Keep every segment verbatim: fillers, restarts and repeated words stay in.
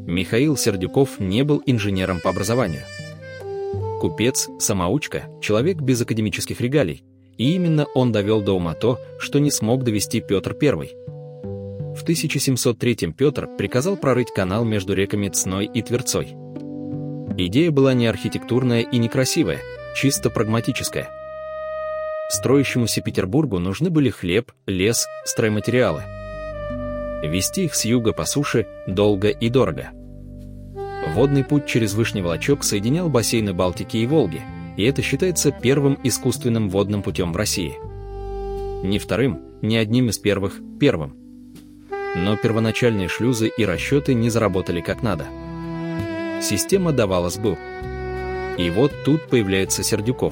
Михаил Сердюков не был инженером по образованию. Купец, самоучка, человек без академических регалий, и именно он довел до ума то, что не смог довести Петр Первый. В тысяча семьсот третьем Петр приказал прорыть канал между реками Цной и Тверцой. Идея была не архитектурная и не красивая, чисто прагматическая. Строящемуся Петербургу нужны были хлеб, лес, стройматериалы. Везти их с юга по суше долго и дорого. Водный путь через Вышний Волочек соединял бассейны Балтики и Волги, и это считается первым искусственным водным путем в России. Не вторым, не одним из первых, первым. Но первоначальные шлюзы и расчеты не заработали как надо. Система давала сбыл. И вот тут появляется Сердюков.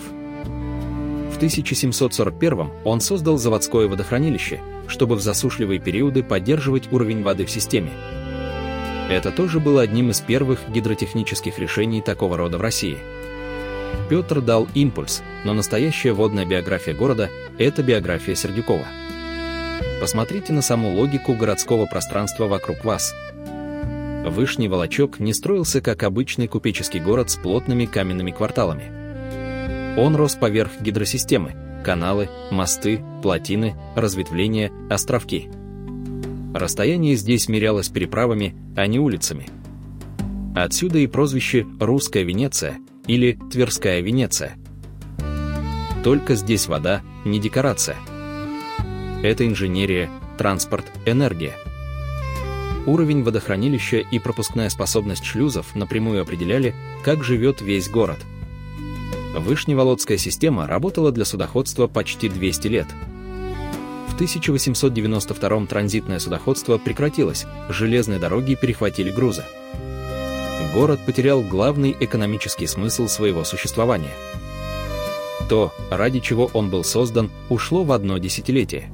В тысяча семьсот сорок первом он создал заводское водохранилище, чтобы в засушливые периоды поддерживать уровень воды в системе. Это тоже было одним из первых гидротехнических решений такого рода в России. Петр дал импульс, но настоящая водная биография города – это биография Сердюкова. Посмотрите на саму логику городского пространства вокруг вас. Вышний Волочек не строился как обычный купеческий город с плотными каменными кварталами. Он рос поверх гидросистемы – каналы, мосты, плотины, разветвления, островки. Расстояние здесь мерялось переправами, а не улицами. Отсюда и прозвище «Русская Венеция» или «Тверская Венеция». Только здесь вода, не декорация. Это инженерия, транспорт, энергия. Уровень водохранилища и пропускная способность шлюзов напрямую определяли, как живет весь город. Вышневолодская система работала для судоходства почти двести лет. В тысяча восемьсот девяносто втором транзитное судоходство прекратилось, железные дороги перехватили грузы. Город потерял главный экономический смысл своего существования. То, ради чего он был создан, ушло в одно десятилетие.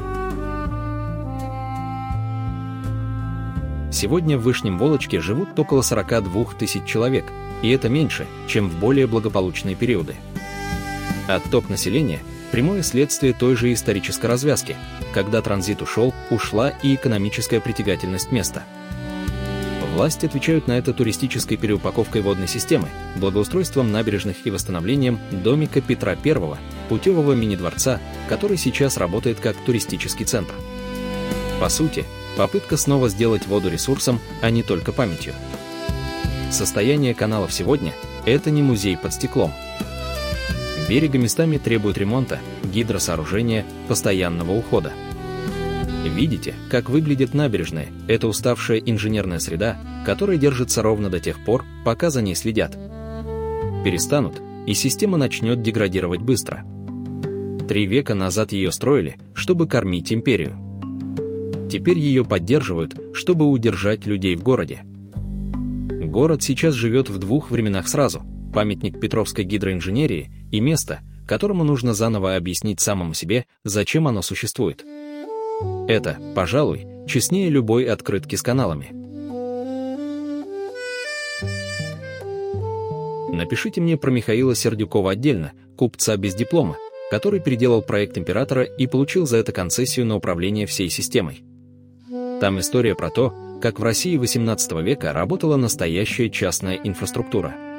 Сегодня в Вышнем Волочке живут около сорока двух тысяч человек, и это меньше, чем в более благополучные периоды. Отток населения – прямое следствие той же исторической развязки. Когда транзит ушел, ушла и экономическая притягательность места. Власти отвечают на это туристической переупаковкой водной системы, благоустройством набережных и восстановлением домика Петра Первого, путевого мини-дворца, который сейчас работает как туристический центр. По сути, попытка снова сделать воду ресурсом, а не только памятью. Состояние каналов сегодня – это не музей под стеклом. Берега местами требуют ремонта, гидросооружения, постоянного ухода. Видите, как выглядит набережная? Это уставшая инженерная среда, которая держится ровно до тех пор, пока за ней следят. Перестанут, и система начнет деградировать быстро. Три века назад ее строили, чтобы кормить империю. Теперь ее поддерживают, чтобы удержать людей в городе. Город сейчас живет в двух временах сразу – памятник петровской гидроинженерии и место, которому нужно заново объяснить самому себе, зачем оно существует. Это, пожалуй, честнее любой открытки с каналами. Напишите мне про Михаила Сердюкова отдельно, купца без диплома, который переделал проект императора и получил за это концессию на управление всей системой. Там история про то, как в России восемнадцатого века работала настоящая частная инфраструктура.